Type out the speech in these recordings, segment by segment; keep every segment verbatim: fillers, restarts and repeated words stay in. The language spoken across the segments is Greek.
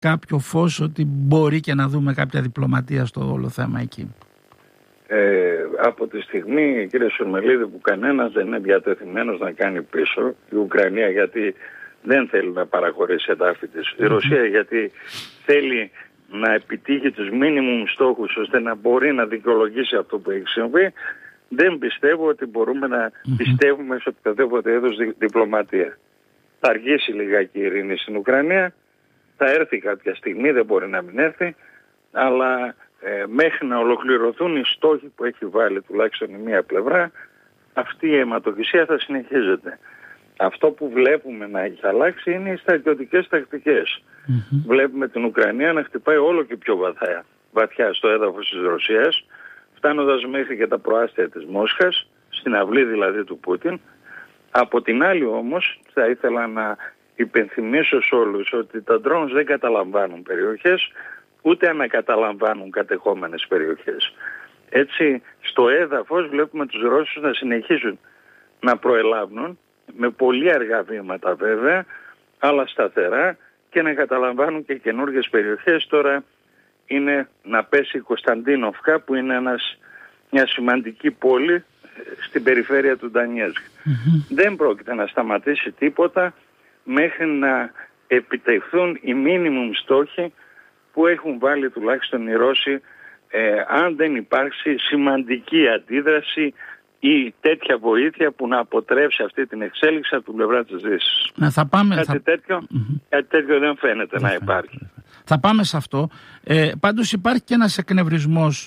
κάποιο φως ότι μπορεί και να δούμε κάποια διπλωματία στο όλο θέμα εκεί? Ε, από τη στιγμή, κύριε Σουρμελίδη, που κανένας δεν είναι διατεθειμένος να κάνει πίσω, η Ουκρανία γιατί δεν θέλει να παραχωρήσει εδάφη της, η Ρωσία γιατί θέλει να επιτύχει τους μίνιμουμ στόχους ώστε να μπορεί να δικαιολογήσει αυτό που έχει συμβεί, δεν πιστεύω ότι μπορούμε να mm-hmm. πιστεύουμε σε οποιαδήποτε είδους δι- διπλωματία. Θα αργήσει λιγάκι η ειρήνη στην Ουκρανία, θα έρθει κάποια στιγμή, δεν μπορεί να μην έρθει, αλλά ε, μέχρι να ολοκληρωθούν οι στόχοι που έχει βάλει τουλάχιστον η μία πλευρά, αυτή η αιματοχυσία θα συνεχίζεται. Αυτό που βλέπουμε να έχει αλλάξει είναι οι στρατιωτικές τακτικές. Mm-hmm. Βλέπουμε την Ουκρανία να χτυπάει όλο και πιο βαθιά, βαθιά στο έδαφος της Ρωσίας, φτάνοντας μέχρι και τα προάστια της Μόσχας, στην αυλή δηλαδή του Πούτιν. Από την άλλη όμως θα ήθελα να υπενθυμίσω σε όλους ότι τα drones δεν καταλαμβάνουν περιοχές, ούτε ανακαταλαμβάνουν κατεχόμενες περιοχές. Έτσι στο έδαφος βλέπουμε τους Ρώσους να συνεχίζουν να προελάβουν, με πολύ αργά βήματα βέβαια, αλλά σταθερά, και να καταλαμβάνουν και καινούργιες περιοχές. Τώρα είναι να πέσει η Κωνσταντίνοφκα, που είναι ένας, μια σημαντική πόλη στην περιφέρεια του Ντανιέτσκ. Mm-hmm. Δεν πρόκειται να σταματήσει τίποτα μέχρι να επιτευχθούν οι μίνιμουμ στόχοι που έχουν βάλει τουλάχιστον οι Ρώσοι, ε, αν δεν υπάρξει σημαντική αντίδραση ή τέτοια βοήθεια που να αποτρέψει αυτή την εξέλιξη από την πλευρά της Δύσης. Να, θα πάμε, κάτι, θα... τέτοιο, mm-hmm. κάτι τέτοιο δεν φαίνεται δεν να φαίνεται. υπάρχει. Θα πάμε σε αυτό. Ε, πάντως υπάρχει και ένας εκνευρισμός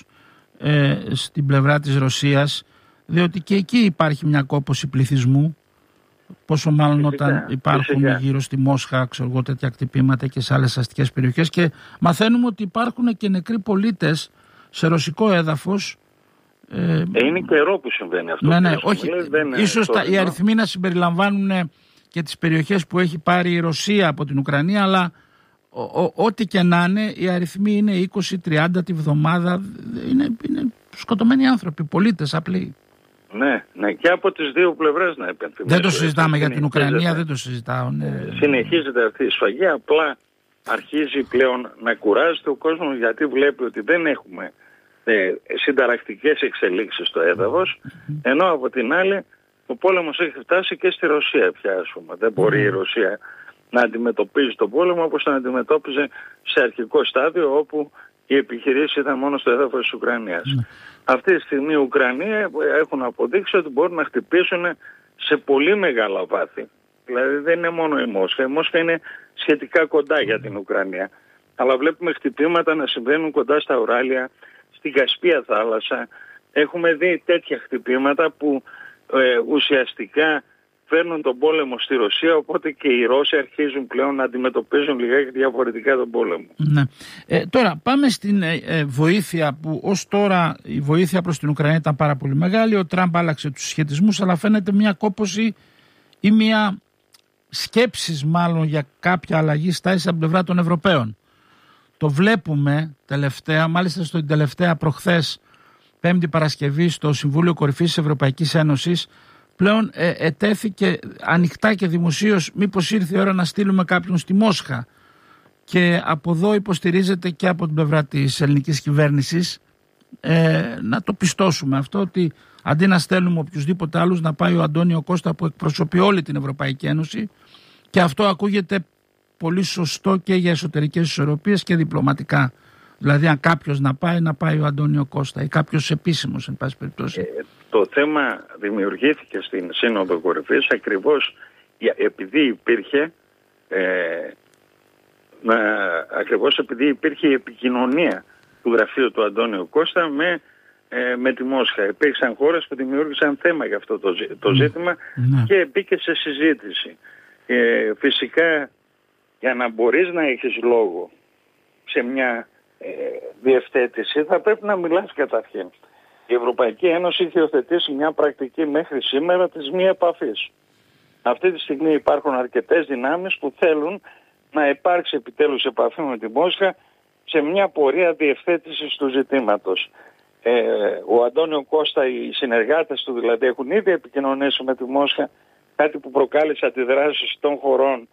ε, στην πλευρά της Ρωσίας, διότι και εκεί υπάρχει μια κόπωση πληθυσμού, πόσο μάλλον φυσικά, όταν υπάρχουν φυσικά. γύρω στη Μόσχα, ξέρω εγώ, τέτοια χτυπήματα και σε άλλες αστικές περιοχές, και μαθαίνουμε ότι υπάρχουν και νεκροί πολίτες σε ρωσικό έδαφος. Ε, είναι καιρό που συμβαίνει αυτό. Ναι, ναι, όχι. Ίσως τα, οι αριθμοί να συμπεριλαμβάνουν και τις περιοχές που έχει πάρει η Ρωσία από την Ουκρανία, αλλά ο, ο, ό,τι και να είναι, οι αριθμοί είναι είκοσι τριάντα τη βδομάδα. Είναι, είναι σκοτωμένοι άνθρωποι, πολίτες απλοί. Ναι, ναι, και από τις δύο πλευρές να επενθυμίσω. Δεν το συζητάμε για την Ουκρανία, δεν το συζητάω. Ναι. Συνεχίζεται αυτή η σφαγή, απλά αρχίζει πλέον να κουράζεται ο κόσμος, γιατί βλέπει ότι δεν έχουμε ε, συνταρακτικές εξελίξεις στο έδαφος, mm-hmm. ενώ από την άλλη ο πόλεμος έχει φτάσει και στη Ρωσία πια, ας πούμε. Δεν μπορεί mm-hmm. η Ρωσία να αντιμετωπίζει τον πόλεμο όπως τον αντιμετώπιζε σε αρχικό στάδιο, όπου οι επιχειρήσεις ήταν μόνο στο έδαφος της Ουκρανίας. Mm-hmm. Αυτή τη στιγμή οι Ουκρανοί έχουν αποδείξει ότι μπορούν να χτυπήσουν σε πολύ μεγάλα βάθη. Δηλαδή δεν είναι μόνο η Μόσχα. Η Μόσχα είναι σχετικά κοντά για την Ουκρανία. Αλλά βλέπουμε χτυπήματα να συμβαίνουν κοντά στα Ουράλια, στην Κασπία θάλασσα. Έχουμε δει τέτοια χτυπήματα που ε, ουσιαστικά φέρνουν τον πόλεμο στη Ρωσία, οπότε και οι Ρώσοι αρχίζουν πλέον να αντιμετωπίζουν λιγάκι διαφορετικά τον πόλεμο. Ναι. Ε, τώρα πάμε στην ε, βοήθεια, που ως τώρα η βοήθεια προς την Ουκρανία ήταν πάρα πολύ μεγάλη. Ο Τραμπ άλλαξε τους σχετισμούς, αλλά φαίνεται μια κόπωση ή μια σκέψης μάλλον για κάποια αλλαγή στάση από την πλευρά των Ευρωπαίων. Το βλέπουμε τελευταία, μάλιστα στην τελευταία προχθές Πέμπτη Παρασκευή στο Συμβούλιο Κορυφής της Ευρωπαϊκής Ένωσης, πλέον ε, ετέθηκε ανοιχτά και δημοσίως μήπως ήρθε η ώρα να στείλουμε κάποιον στη Μόσχα, και από εδώ υποστηρίζεται και από την πλευρά της ελληνικής κυβέρνησης ε, να το πιστώσουμε αυτό, ότι αντί να στέλνουμε οποιουσδήποτε άλλους, να πάει ο Αντώνιο Κώστα που εκπροσωπεί όλη την Ευρωπαϊκή Ένωση, και αυτό ακούγεται πολύ σωστό και για εσωτερικές ισορροπίες και διπλωματικά. Δηλαδή αν κάποιος να πάει, να πάει ο Αντώνιο Κώστα ή κάποιος επίσημος εν πάση περιπτώσει. Ε, το θέμα δημιουργήθηκε στην Σύνοδο Κορυφής ακριβώς επειδή υπήρχε ε, να, ακριβώς επειδή υπήρχε η επικοινωνία του γραφείου του Αντώνιου Κώστα με, ε, με τη Μόσχα. Υπήρξαν χώρες που δημιούργησαν θέμα για αυτό το, το ζήτημα mm. και μπήκε σε συζήτηση. Ε, φυσικά για να μπορείς να έχεις λόγο σε μια ε, διευθέτηση θα πρέπει να μιλάς καταρχήν. Η Ευρωπαϊκή Ένωση είχε υιοθετήσει μια πρακτική μέχρι σήμερα της μη επαφής. Αυτή τη στιγμή υπάρχουν αρκετές δυνάμεις που θέλουν να υπάρξει επιτέλους επαφή με τη Μόσχα σε μια πορεία διευθέτησης του ζητήματος. Ε, ο Αντώνιο Κώστα, οι συνεργάτες του δηλαδή, έχουν ήδη επικοινωνήσει με τη Μόσχα, κάτι που προκάλεσε αντιδράσεις των χωρών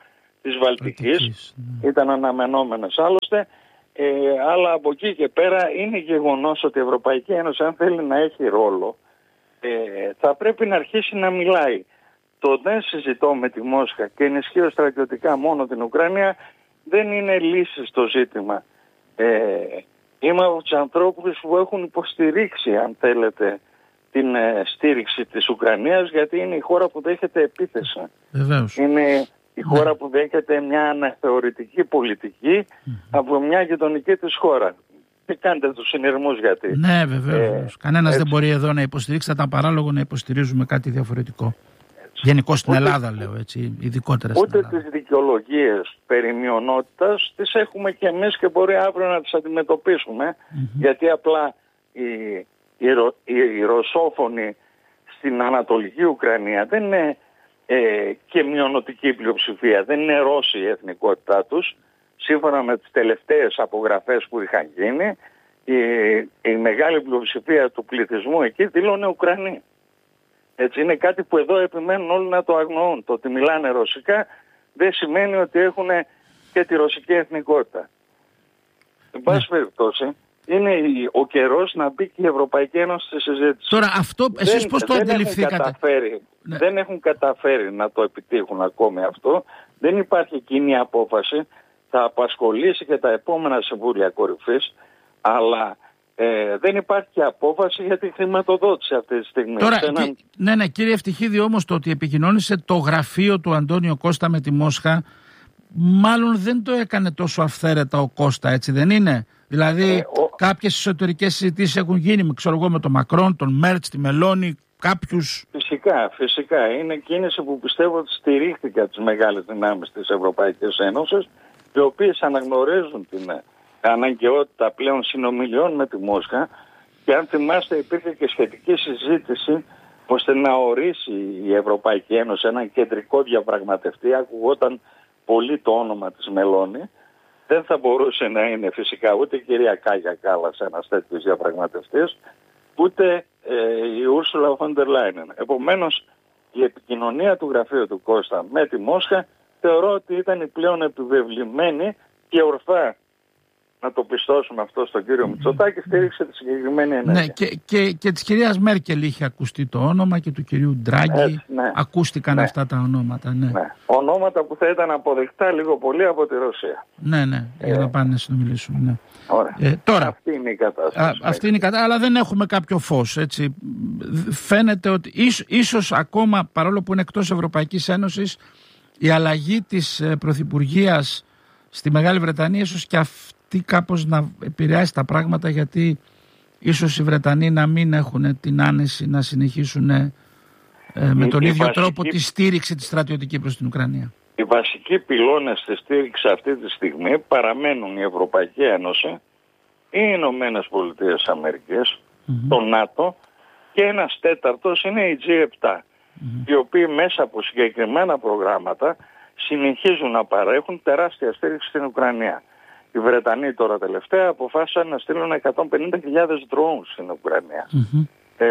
της Βαλτικής, ναι. Ήταν αναμενόμενες άλλωστε, ε, αλλά από εκεί και πέρα είναι γεγονός ότι η Ευρωπαϊκή Ένωση, αν θέλει να έχει ρόλο, ε, θα πρέπει να αρχίσει να μιλάει. Το δεν συζητώ με τη Μόσχα και ενισχύω στρατιωτικά μόνο την Ουκρανία δεν είναι λύση στο ζήτημα. Ε, είμαι από τους ανθρώπους που έχουν υποστηρίξει, αν θέλετε, την ε, στήριξη της Ουκρανίας, γιατί είναι η χώρα που δέχεται επίθεση. Βεβαίως. Είναι η χώρα ναι. που δέχεται μια αναθεωρητική πολιτική mm-hmm. από μια γειτονική της χώρα. Τι κάνετε τους συνειρμούς γιατί. Ναι, βεβαίως. Ε, Κανένας έτσι. δεν μπορεί εδώ να υποστηρίξει, θα ήταν παράλογο να υποστηρίζουμε κάτι διαφορετικό. Γενικώς στην ούτε, Ελλάδα λέω έτσι, ειδικότερα στην Ελλάδα. Ούτε τις δικαιολογίες περί μειονότητας τις έχουμε και εμείς και μπορεί αύριο να τις αντιμετωπίσουμε, mm-hmm. γιατί απλά οι, οι, ρο, οι, οι ρωσόφωνοι στην Ανατολική Ουκρανία δεν είναι ε, και μειονοτική πλειοψηφία, δεν είναι Ρώσοι η εθνικότητά τους. Σύμφωνα με τις τελευταίες απογραφές που είχαν γίνει, η, η μεγάλη πλειοψηφία του πληθυσμού εκεί δηλώνει Ουκρανοί. Έτσι είναι κάτι που εδώ επιμένουν όλοι να το αγνοούν. Το ότι μιλάνε ρωσικά δεν σημαίνει ότι έχουν και τη ρωσική εθνικότητα. Εν πάση ναι. περιπτώσει, είναι ο καιρός να μπει και η Ευρωπαϊκή Ένωση στη συζήτηση. Τώρα αυτό εσείς δεν, πώς το δεν αντιληφθήκατε. Έχουν καταφέρει, ναι. Δεν έχουν καταφέρει να το επιτύχουν ακόμη αυτό. Δεν υπάρχει κοινή απόφαση. Θα απασχολήσει και τα επόμενα συμβούλια κορυφής, αλλά ε, δεν υπάρχει και απόφαση για τη χρηματοδότηση αυτή τη στιγμή. Τώρα, έναν... και, ναι, ναι, κύριε Ευτυχίδη, όμως το ότι επικοινώνησε το γραφείο του Αντώνιο Κώστα με τη Μόσχα, μάλλον δεν το έκανε τόσο αυθαίρετα ο Κώστα, έτσι δεν είναι? Δηλαδή, ε, ο... κάποιες εσωτερικές συζητήσεις έχουν γίνει, ξέρω εγώ, με τον Μακρόν, τον Μέρτς, τη Μελώνη, κάποιους... Φυσικά, φυσικά. Είναι κίνηση που πιστεύω ότι στηρίχθηκε από τις μεγάλες δυνάμεις της Ευρωπαϊκής Ένωσης, οι οποίες αναγνωρίζουν την αναγκαιότητα πλέον συνομιλιών με τη Μόσχα, και αν θυμάστε υπήρχε και σχετική συζήτηση ώστε να ορίσει η Ευρωπαϊκή Ένωση έναν κεντρικό διαπραγματευτή. Ακουγόταν πολύ το όνομα της Μελώνη. Δεν θα μπορούσε να είναι φυσικά ούτε η κυρία Κάγια Κάλλας ένας τέτοιος διαπραγματευτής, ούτε ε, η Ούρσουλα φον ντερ Λάινεν. Επομένως, η επικοινωνία του γραφείου του Κώστα με τη Μόσχα θεωρώ ότι ήταν η πλέον επιβεβλημένη και ορθά, να το πιστώσουμε αυτό στον κύριο Μητσοτάκη, στήριξε τη συγκεκριμένη ενέργεια. Ναι, και, και, και της κυρίας Μέρκελ είχε ακουστεί το όνομα και του κυρίου Ντράγκη. Ναι. Ακούστηκαν ναι. αυτά τα ονόματα. Ναι. Ναι. Ονόματα που θα ήταν αποδεκτά λίγο πολύ από τη Ρωσία. Ναι, ναι, ε. για να πάνε να συνομιλήσουν. Ναι. Ε, τώρα, αυτή είναι η κατάσταση. Α, αυτή είναι η κατάσταση, αλλά δεν έχουμε κάποιο φως. Έτσι. Φαίνεται ότι ίσως, ίσως ακόμα, παρόλο που είναι εκτός Ευρωπαϊκής Ένωσης, η αλλαγή της Πρωθυπουργίας στη Μεγάλη Βρετανία ίσως και αυτή κάπως να επηρεάσει τα πράγματα, γιατί ίσως οι Βρετανοί να μην έχουν την άνεση να συνεχίσουν ε, με τον η ίδιο βασική, τρόπο τη στήριξη τη στρατιωτική προς την Ουκρανία. Οι βασικοί πυλώνες της στήριξης αυτή τη στιγμή παραμένουν η Ευρωπαϊκή Ένωση, οι Ηνωμένες Πολιτείες Αμερικής, mm-hmm. το ΝΑΤΟ και ένας τέταρτος είναι η τζι επτά. Mm-hmm. Οι οποίοι μέσα από συγκεκριμένα προγράμματα συνεχίζουν να παρέχουν τεράστια στήριξη στην Ουκρανία. Οι Βρετανοί τώρα τελευταία αποφάσισαν να στείλουν εκατόν πενήντα χιλιάδες drones στην Ουκρανία. Mm-hmm. Ε,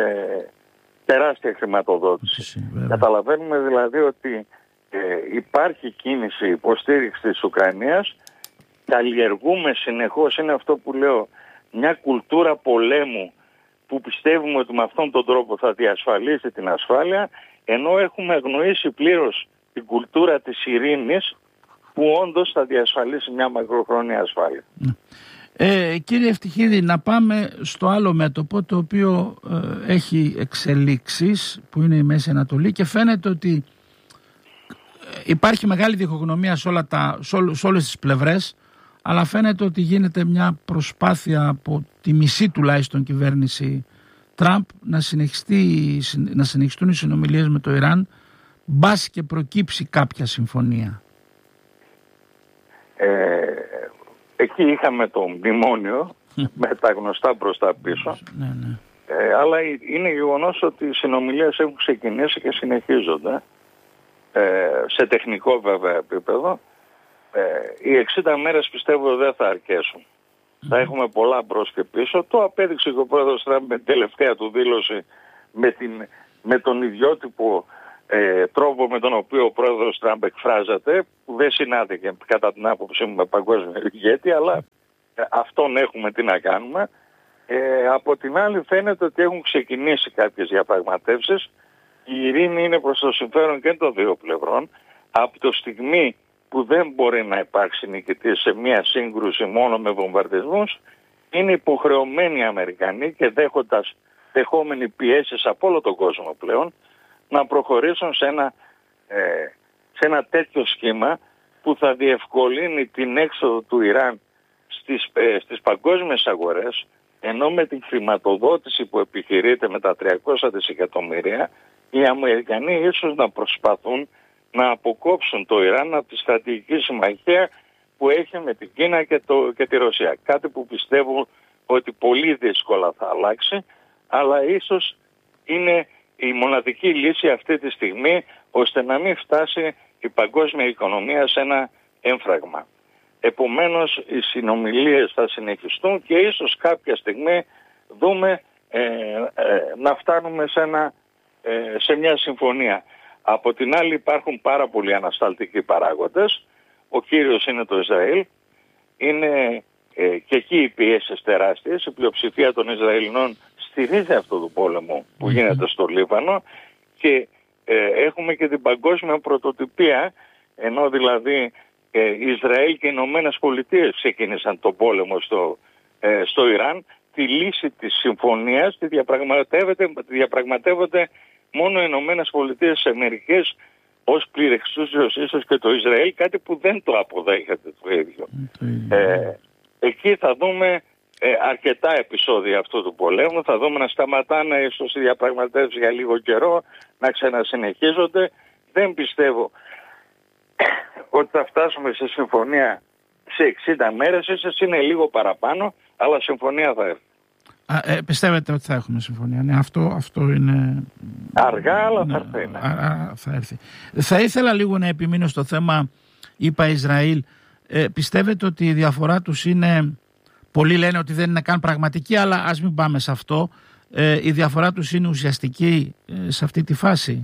τεράστια χρηματοδότηση. Mm-hmm. Καταλαβαίνουμε δηλαδή ότι ε, υπάρχει κίνηση υποστήριξη της Ουκρανίας, καλλιεργούμε συνεχώς, είναι αυτό που λέω, μια κουλτούρα πολέμου που πιστεύουμε ότι με αυτόν τον τρόπο θα διασφαλίσει την ασφάλεια, ενώ έχουμε αγνοήσει πλήρως την κουλτούρα της ειρήνης που όντως θα διασφαλίσει μια μακροχρόνια ασφάλεια. Ε, κύριε Ευτυχίδη, να πάμε στο άλλο μέτωπο, το οποίο ε, έχει εξελίξεις, που είναι η Μέση Ανατολή, και φαίνεται ότι υπάρχει μεγάλη διχογνωμία σε, όλα τα, σε, όλ, σε όλες τις πλευρές, αλλά φαίνεται ότι γίνεται μια προσπάθεια από τη μισή τουλάχιστον κυβέρνηση Τραμπ να, να συνεχιστούν οι συνομιλίες με το Ιράν, μπας και προκύψει κάποια συμφωνία. Ε, εκεί είχαμε το μνημόνιο με τα γνωστά προς τα πίσω. Ναι, ναι. Ε, αλλά είναι γεγονός ότι οι συνομιλίες έχουν ξεκινήσει και συνεχίζονται ε, σε τεχνικό βέβαια επίπεδο. Ε, οι εξήντα μέρες πιστεύω δεν θα αρκέσουν. Mm. Θα έχουμε πολλά μπρος και πίσω. Το απέδειξε και ο πρόεδρος Τραμπ με την τελευταία του δήλωση με, την, με τον ιδιότυπο ε, τρόπο με τον οποίο ο πρόεδρος Τραμπ εκφράζεται, που δεν συνάδει κατά την άποψή μου με παγκόσμιο ηγέτη, αλλά ε, αυτόν έχουμε τι να κάνουμε. Ε, από την άλλη φαίνεται ότι έχουν ξεκινήσει κάποιες διαπραγματεύσεις. Η ειρήνη είναι προς το συμφέρον και των δύο πλευρών. Από τη στιγμή που δεν μπορεί να υπάρξει νικητής σε μια σύγκρουση μόνο με βομβαρδισμούς, είναι υποχρεωμένοι οι Αμερικανοί και δέχοντας, δεχόμενοι πιέσεις από όλο τον κόσμο πλέον, να προχωρήσουν σε ένα, ε, σε ένα τέτοιο σχήμα που θα διευκολύνει την έξοδο του Ιράν στις, ε, στις παγκόσμιες αγορές, ενώ με την χρηματοδότηση που επιχειρείται με τα τριακόσια δισεκατομμύρια, οι Αμερικανοί ίσως να προσπαθούν να αποκόψουν το Ιράν από τη στρατηγική συμμαχία που έχει με την Κίνα και, το, και τη Ρωσία. Κάτι που πιστεύω ότι πολύ δύσκολα θα αλλάξει, αλλά ίσως είναι η μοναδική λύση αυτή τη στιγμή, ώστε να μην φτάσει η παγκόσμια οικονομία σε ένα έμφραγμα. Επομένως οι συνομιλίες θα συνεχιστούν και ίσως κάποια στιγμή δούμε ε, ε, να φτάνουμε σε, ένα, ε, σε μια συμφωνία. Από την άλλη υπάρχουν πάρα πολλοί ανασταλτικοί παράγοντες. Ο κύριος είναι το Ισραήλ. Είναι ε, και εκεί οι πιέσεις τεράστιες. Η πλειοψηφία των Ισραηλινών στηρίζει αυτό το πόλεμο που γίνεται στο Λίβανο και ε, έχουμε και την παγκόσμια πρωτοτυπία, ενώ δηλαδή ε, Ισραήλ και οι Ηνωμένες Πολιτείες ξεκίνησαν τον πόλεμο στο, ε, στο Ιράν. Τη λύση της συμφωνίας τη διαπραγματεύεται, τη διαπραγματεύονται μόνο οι Ηνωμένες Πολιτείες Αμερικής ως πληρεξούσιος ίσως και το Ισραήλ, κάτι που δεν το αποδέχεται το ίδιο. Ε, εκεί θα δούμε ε, αρκετά επεισόδια αυτού του πολέμου, θα δούμε να σταματάνε ίσως οι διαπραγματεύσεις για λίγο καιρό, να ξανασυνεχίζονται. Δεν πιστεύω ότι θα φτάσουμε σε συμφωνία σε εξήντα μέρες, ίσως είναι λίγο παραπάνω, αλλά συμφωνία θα έρθει. Α, ε, πιστεύετε ότι θα έχουμε συμφωνία? Ναι, αυτό, αυτό είναι... Αργά, αλλά ναι, θα έρθει. Ναι. Α, α, θα έρθει. Θα ήθελα λίγο να επιμείνω στο θέμα, είπα Ισραήλ. Ε, πιστεύετε ότι η διαφορά τους είναι... Πολλοί λένε ότι δεν είναι καν πραγματική, αλλά ας μην πάμε σε αυτό. Ε, η διαφορά τους είναι ουσιαστική ε, σε αυτή τη φάση.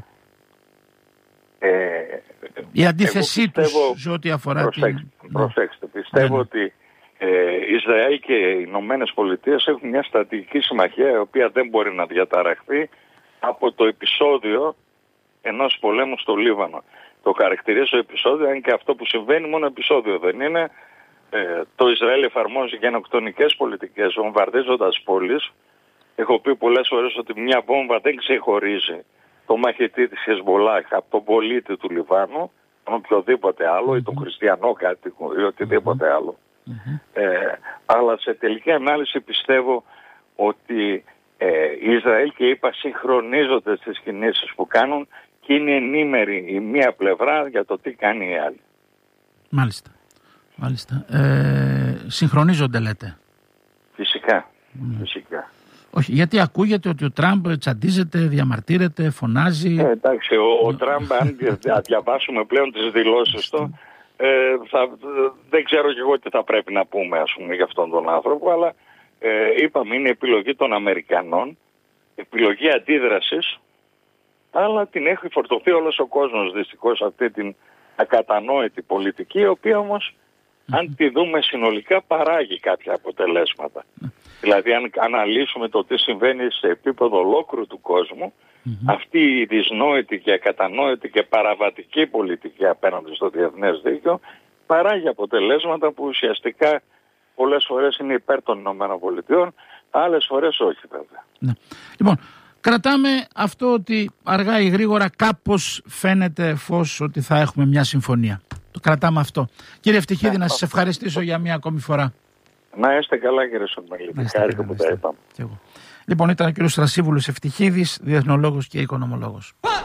Ε, η αντίθεσή πιστεύω, τους σε ό,τι αφορά... Προσέξτε, την... προσέξτε. Πιστεύω ναι, ναι. ότι ε, Ισραήλ και οι Ηνωμένες Πολιτείες έχουν μια στρατηγική συμμαχία η οποία δεν μπορεί να διαταραχθεί από το επεισόδιο ενός πολέμου στο Λίβανο. Το χαρακτηρίζω επεισόδιο, αν και αυτό που συμβαίνει μόνο επεισόδιο δεν είναι. Ε, το Ισραήλ εφαρμόζει γενοκτονικές πολιτικές βομβαρδίζοντας πόλεις. Έχω πει πολλές φορές ότι μια βόμβα δεν ξεχωρίζει το μαχητή της Χεσμολάχ από τον πολίτη του Λιβάνου, τον οποιοδήποτε άλλο, mm-hmm. ή τον χριστιανό κάτοικο ή οτιδήποτε mm-hmm. άλλο. Mm-hmm. Ε, αλλά σε τελική ανάλυση πιστεύω ότι ε, η Ισραήλ και η ΗΠΑ συγχρονίζονται στις κινήσεις που κάνουν και είναι ενήμεροι η μία πλευρά για το τι κάνει η άλλη. Μάλιστα. Μάλιστα. Ε, συγχρονίζονται λέτε? Φυσικά. Mm. Φυσικά. Όχι, γιατί ακούγεται ότι ο Τραμπ τσαντίζεται, διαμαρτύρεται, φωνάζει. Ε, εντάξει, ο, ο Τραμπ, αν διαβάσουμε πλέον τις δηλώσεις του, ε, θα, δεν ξέρω και εγώ τι θα πρέπει να πούμε, ας πούμε, για αυτόν τον άνθρωπο, αλλά ε, είπαμε είναι επιλογή των Αμερικανών, επιλογή αντίδρασης, αλλά την έχει φορτωθεί όλος ο κόσμος δυστυχώς αυτή την ακατανόητη πολιτική, η οποία όμως, mm-hmm. αν τη δούμε συνολικά, παράγει κάποια αποτελέσματα. Mm-hmm. Δηλαδή, αν αναλύσουμε το τι συμβαίνει σε επίπεδο ολόκληρου του κόσμου, mm-hmm. αυτή η δυσνόητη και ακατανόητη και παραβατική πολιτική απέναντι στο διεθνές δίκαιο παράγει αποτελέσματα που ουσιαστικά πολλές φορές είναι υπέρ των ΗΠΑ, άλλες φορές όχι βέβαια. Ναι. Λοιπόν, κρατάμε αυτό ότι αργά ή γρήγορα κάπως φαίνεται φως ότι θα έχουμε μια συμφωνία. Το κρατάμε αυτό. Κύριε Ευτυχίδη, yeah, να σας ευχαριστήσω για μια ακόμη φορά. Να είστε καλά κύριε Σορμελίδη. Χάρηκα που τα είπαμε. Λοιπόν, ήταν ο κύριος Στρασίβουλος Ευτυχίδης, διεθνολόγος και οικονομολόγος.